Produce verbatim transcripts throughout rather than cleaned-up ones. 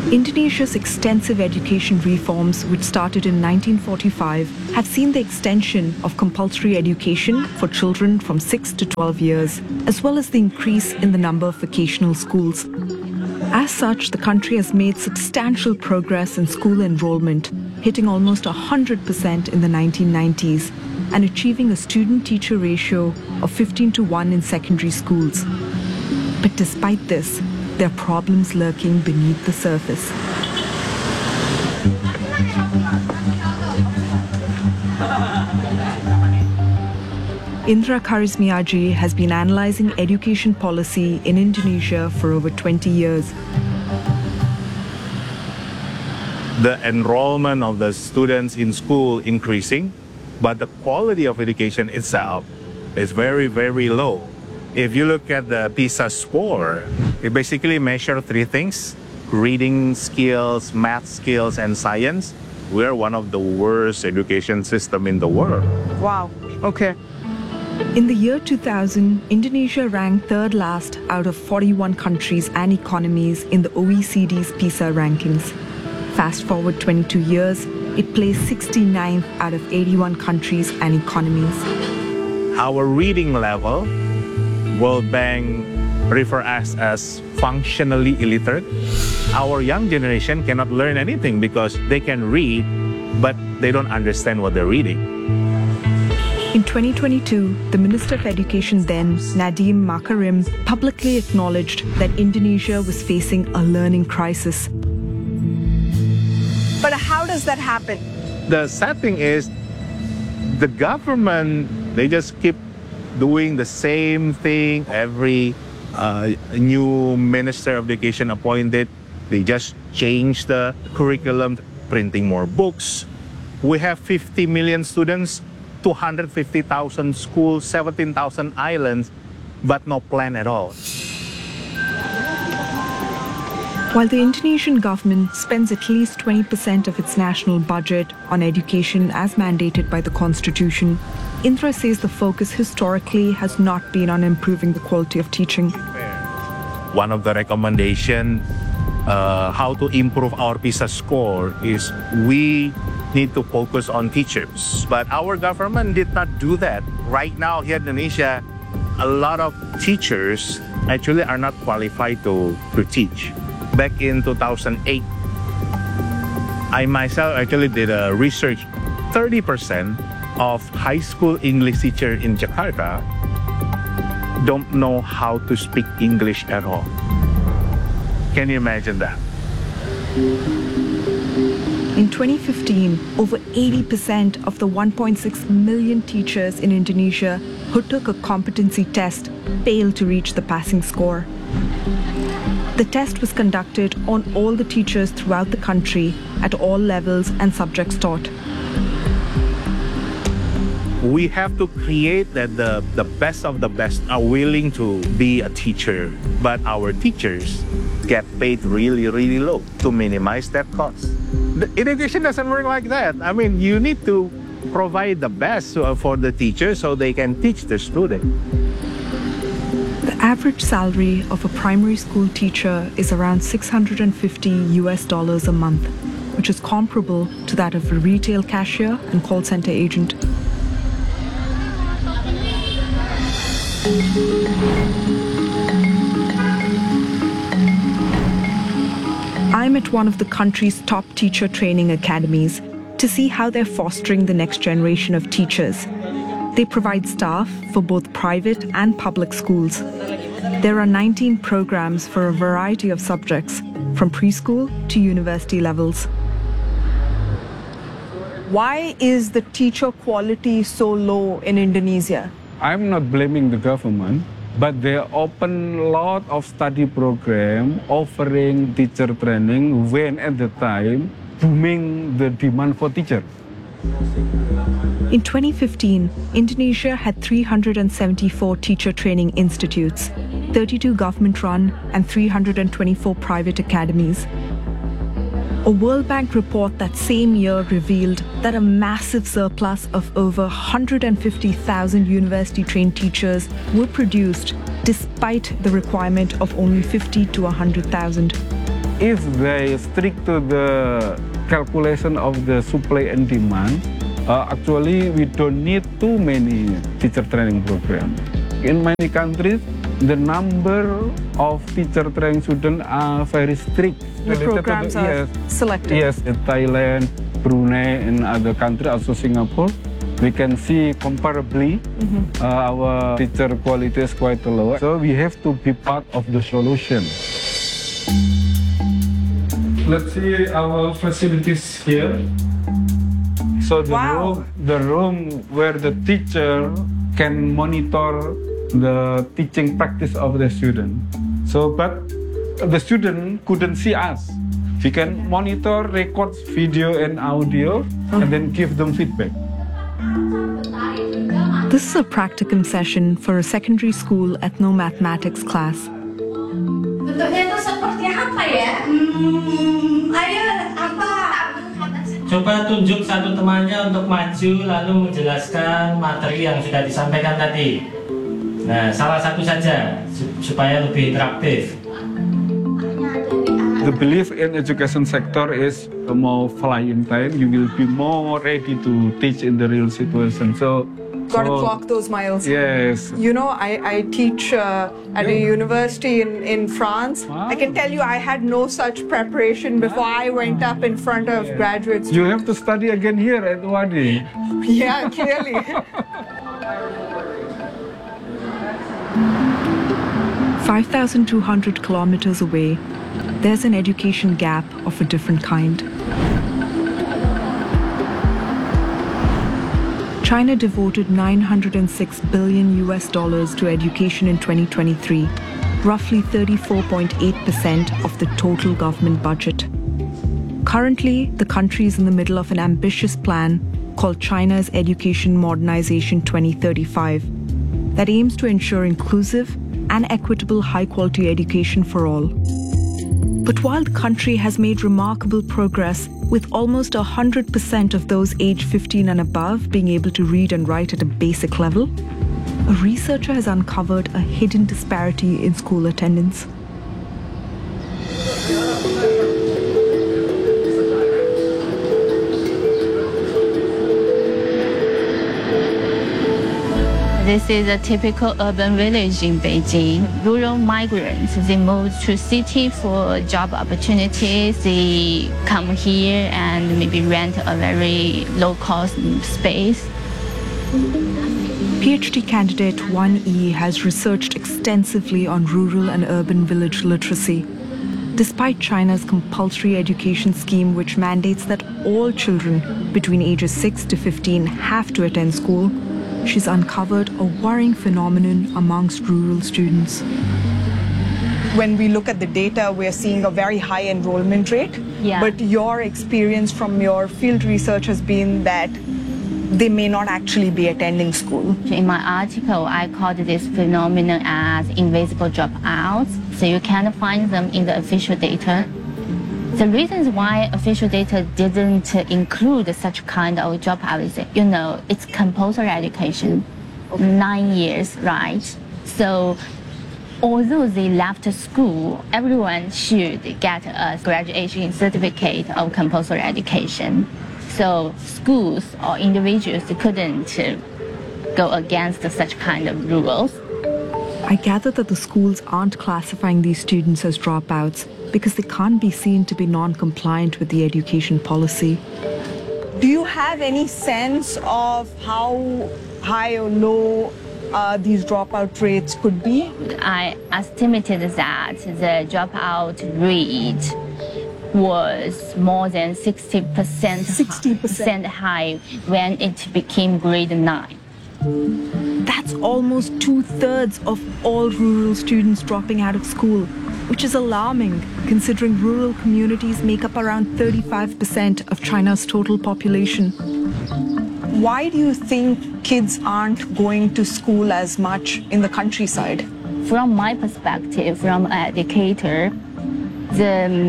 Indonesia's extensive education reforms, which started in nineteen forty-five, have seen the extension of compulsory education for children from six to twelve years, as well as the increase in the number of vocational schools. As such, the country has made substantial progress in school enrollment, hitting almost one hundred percent in the nineteen nineties and achieving a student-teacher ratio of fifteen to one in secondary schools. But despite this, there are problems lurking beneath the surface. Indra Karismiaji has been analyzing education policy in Indonesia for over twenty years. The enrollment of the students in school increasing, but the quality of education itself is very, very low. If you look at the PISA score, it basically measures three things: reading skills, math skills, and science. We're one of the worst education system in the world. Wow, okay. In the year two thousand, Indonesia ranked third last out of forty-one countries and economies in the O E C D's PISA rankings. Fast forward twenty-two years, it placed sixty-ninth out of eighty-one countries and economies. Our reading level, World Bank refer us as functionally illiterate. Our young generation cannot learn anything because they can read, but they don't understand what they're reading. In twenty twenty-two, the Minister of Education then, Nadiem Makarim, publicly acknowledged that Indonesia was facing a learning crisis. But how does that happen? The sad thing is, the government, they just keep doing the same thing. Every uh, new Minister of Education appointed, they just change the curriculum, printing more books. We have fifty million students, two hundred fifty thousand schools, seventeen thousand islands, but no plan at all. While the Indonesian government spends at least twenty percent of its national budget on education as mandated by the constitution, Indra says the focus historically has not been on improving the quality of teaching. One of the recommendations uh, how to improve our PISA score is we need to focus on teachers. But our government did not do that. Right now here in Indonesia, a lot of teachers actually are not qualified to, to teach. Back in two thousand eight, I myself actually did a research. thirty percent of high school English teachers in Jakarta don't know how to speak English at all. Can you imagine that? In twenty fifteen, over eighty percent of the one point six million teachers in Indonesia who took a competency test failed to reach the passing score. The test was conducted on all the teachers throughout the country at all levels and subjects taught. We have to create that the, the best of the best are willing to be a teacher, but our teachers get paid really, really low to minimize that cost. The education doesn't work like that. I mean, you need to provide the best for the teachers so they can teach the student. The average salary of a primary school teacher is around six hundred fifty U S dollars a month, which is comparable to that of a retail cashier and call center agent. I'm at one of the country's top teacher training academies to see how they're fostering the next generation of teachers. They provide staff for both private and public schools. There are nineteen programs for a variety of subjects, from preschool to university levels. Why is the teacher quality so low in Indonesia? I'm not blaming the government, but they open a lot of study program offering teacher training when at the time booming the demand for teacher. In twenty fifteen, Indonesia had three hundred seventy-four teacher training institutes, thirty-two government-run and three hundred twenty-four private academies. A World Bank report that same year revealed that a massive surplus of over one hundred fifty thousand university-trained teachers were produced despite the requirement of only fifty to one hundred thousand. if they stick to the calculation of the supply and demand, uh, actually we don't need too many teacher training programs. In many countries, the number of teacher training students are very strict. The programs the, are yes, selected. Yes, in Thailand, Brunei, and other countries, also Singapore, we can see comparably mm-hmm. uh, our teacher quality is quite low. So we have to be part of the solution. Let's see our facilities here. So the Wow. room, the room where the teacher can monitor the teaching practice of the student. So, but the student couldn't see us. We can monitor, record video and audio, mm-hmm. and then give them feedback. This is a practicum session for a secondary school ethno-mathematics class. Bentuknya itu seperti apa ya? Hmm, ayo apa? Coba tunjuk satu temannya untuk maju lalu menjelaskan materi yang sudah disampaikan tadi. Nah, salah satu saja supaya lebih interaktif. The belief in education sector is more flying time. You will be more ready to teach in the real situation. So, Got to so, clock those miles. Yes. You know, I, I teach uh, at a university in, in France. Wow. I can tell you I had no such preparation before I went up in front of Yeah. graduates. You have to study again here at Wadi. Yeah, clearly. five thousand two hundred kilometers away, there's an education gap of a different kind. China devoted nine hundred six billion U S dollars to education in twenty twenty-three, roughly thirty-four point eight percent of the total government budget. Currently, the country is in the middle of an ambitious plan called China's Education Modernization twenty thirty-five that aims to ensure inclusive and equitable high-quality education for all. But while the country has made remarkable progress, with almost one hundred percent of those aged fifteen and above being able to read and write at a basic level, a researcher has uncovered a hidden disparity in school attendance. This is a typical urban village in Beijing. Rural migrants, they move to city for job opportunities. They come here and maybe rent a very low-cost space. PhD candidate one E has researched extensively on rural and urban village literacy. Despite China's compulsory education scheme, which mandates that all children between ages six to fifteen have to attend school, she's uncovered a worrying phenomenon amongst rural students. When we look at the data, we're seeing a very high enrollment rate. Yeah. But your experience from your field research has been that they may not actually be attending school. In my article, I called this phenomenon as invisible dropouts. So you can't find them in the official data. The reasons why official data didn't include such kind of dropout is, you know, it's compulsory education, nine years, right? So although they left school, everyone should get a graduation certificate of compulsory education. So schools or individuals couldn't go against such kind of rules. I gather that the schools aren't classifying these students as dropouts because they can't be seen to be non-compliant with the education policy. Do you have any sense of how high or low uh, these dropout rates could be? I estimated that the dropout rate was more than sixty percent, sixty percent high when it became grade nine. That's almost two-thirds of all rural students dropping out of school, which is alarming considering rural communities make up around thirty-five percent of China's total population. Why do you think kids aren't going to school as much in the countryside? From my perspective, from an educator, the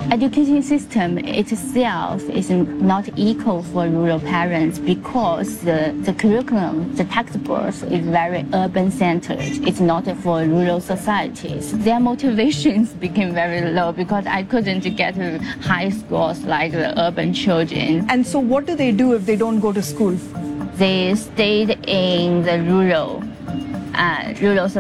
Education system itself is not equal for rural parents because the, the curriculum, the textbooks is very urban centered. It's not for rural societies. Their motivations became very low because I couldn't get to high schools like the urban children. And so what do they do if they don't go to school? They stayed in the rural, uh, rural